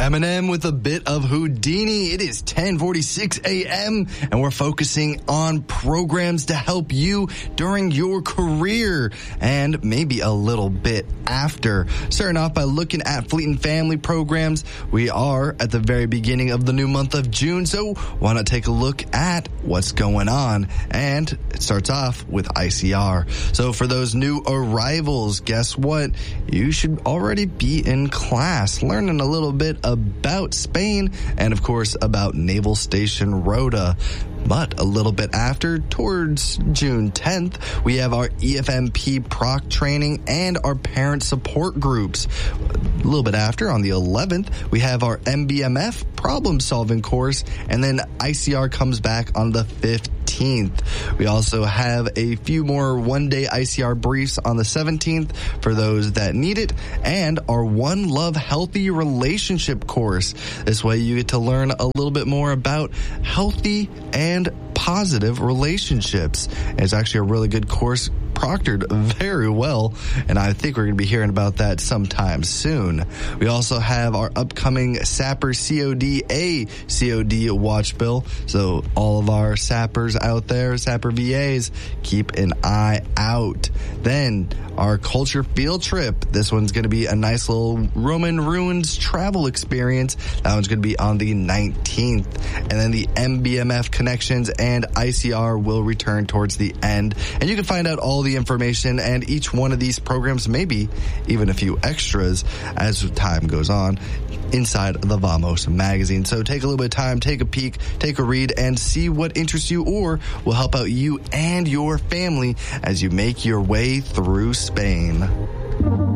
Eminem with a bit of Houdini. It is 10:46 a.m. and we're focusing on programs to help you during your career and maybe a little bit after. Starting off by looking at Fleet and Family programs. We are at the very beginning of the new month of June, so why not take a look at what's going on? And it starts off with ICR. So for those new arrivals, guess what? You should already be in class, learning a little bit about Spain and, of course, about Naval Station Rota. But a little bit after, towards June 10th, we have our EFMP Proc training and our parent support groups. A little bit after, on the 11th, we have our MBMF problem-solving course, and then ICR comes back on the 15th. We also have a few more one-day ICR briefs on the 17th for those that need it, and our One Love Healthy Relationship course. This way you get to learn a little bit more about healthy and positive relationships. It's actually a really good course, proctored very well, and I think we're going to be hearing about that sometime soon. We also have our upcoming Sapper COD watch bill, so all of our sappers out there, Sapper VAs, keep an eye out. Then our culture field trip. This one's going to be a nice little Roman ruins travel experience. That one's going to be on the 19th. And then the MBMF connections and ICR will return towards the end. And you can find out all the information and each one of these programs, maybe even a few extras as time goes on, inside the Vamos magazine. So take a little bit of time, take a peek, take a read, and see what interests you or will help out you and your family as you make your way through Spain.